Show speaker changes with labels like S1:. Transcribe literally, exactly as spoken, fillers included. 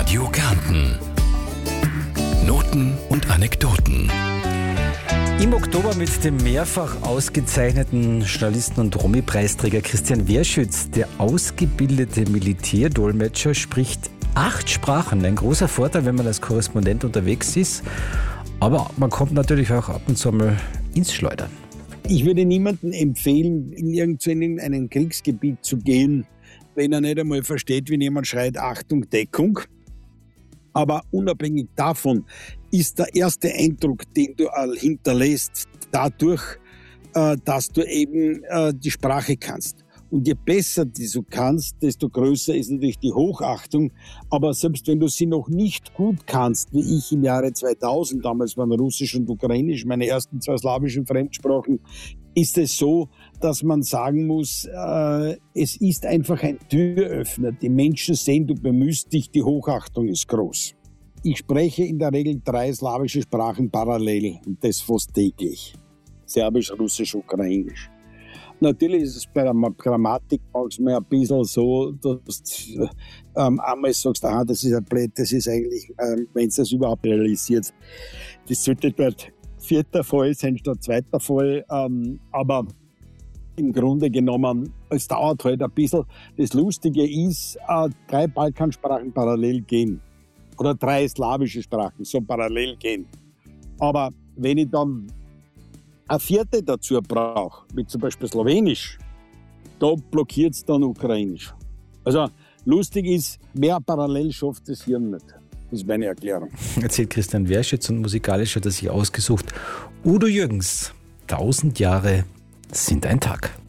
S1: Radio Kärnten. Noten und Anekdoten.
S2: Im Oktober mit dem mehrfach ausgezeichneten Journalisten- und Romy-Preisträger Christian Werschütz. Der ausgebildete Militärdolmetscher spricht acht Sprachen. Ein großer Vorteil, wenn man als Korrespondent unterwegs ist. Aber man kommt natürlich auch ab und zu mal ins Schleudern.
S3: Ich würde niemandem empfehlen, in irgendein Kriegsgebiet zu gehen, wenn er nicht einmal versteht, wie jemand schreit, Achtung, Deckung. Aber unabhängig davon ist der erste Eindruck, den du hinterlässt, dadurch, dass du eben die Sprache kannst. Und je besser du kannst, desto größer ist natürlich die Hochachtung. Aber selbst wenn du sie noch nicht gut kannst, wie ich im Jahre zweitausend, damals waren Russisch und Ukrainisch meine ersten zwei slawischen Fremdsprachen, ist es so, dass man sagen muss, äh, es ist einfach ein Türöffner. Die Menschen sehen, du bemühst dich, die Hochachtung ist groß. Ich spreche in der Regel drei slawische Sprachen parallel und das fast täglich. Serbisch, Russisch, Ukrainisch. Natürlich ist es bei der Grammatik manchmal ein bisschen so, dass du ähm, einmal sagst, aha, das ist ein Blöd, das ist eigentlich, ähm, wenn es das überhaupt realisiert, das sollte dort vierter Fall sein statt zweiter Fall, ähm, aber im Grunde genommen, es dauert halt ein bisschen. Das Lustige ist, äh, drei Balkansprachen parallel gehen oder drei slawische Sprachen so parallel gehen. Aber wenn ich dann eine vierte dazu brauche, wie zum Beispiel Slowenisch, da blockiert es dann Ukrainisch. Also lustig ist, mehr parallel schafft das Hirn nicht. Das ist meine Erklärung.
S2: Erzählt Christian Werschütz und musikalisch hat er sich ausgesucht. Udo Jürgens, tausend Jahre sind ein Tag.